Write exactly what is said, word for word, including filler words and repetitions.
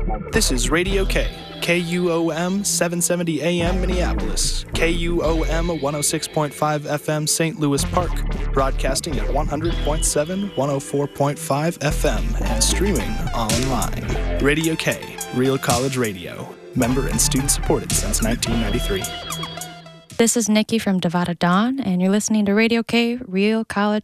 This is Radio K, K U O M seven seventy A M Minneapolis, K U O M one oh six point five F M Saint Louis Park, broadcasting at one hundred point seven, one oh four point five F M, and streaming online. Radio K, Real College Radio, member and student supported since nineteen ninety-three. This is Nikki from Devada Dawn, and you're listening to Radio K, Real College